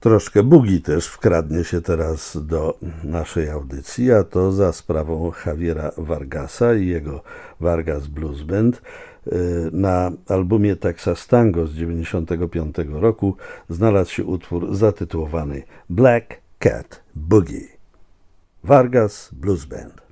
Troszkę boogie też wkradnie się teraz do naszej audycji, a to za sprawą Javiera Vargasa i jego Vargas Blues Band. Na albumie Texas Tango z 1995 roku znalazł się utwór zatytułowany Black Cat Boogie. Vargas Blues Band.